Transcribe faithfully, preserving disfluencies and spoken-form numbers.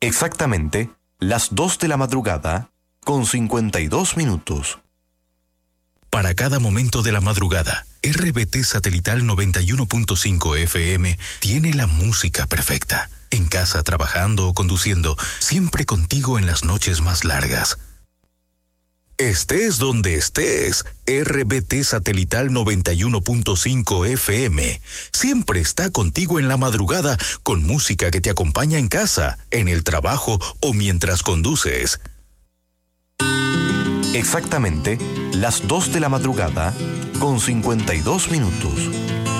Exactamente las dos de la madrugada con cincuenta y dos minutos. Para cada momento de la madrugada, R B T Satelital noventa y uno punto cinco F M tiene la música perfecta. En casa, trabajando o conduciendo, siempre contigo en las noches más largas. Estés donde estés, R B T Satelital noventa y uno punto cinco F M siempre está contigo en la madrugada con música que te acompaña en casa, en el trabajo o mientras conduces. Exactamente las dos de la madrugada con cincuenta y dos minutos.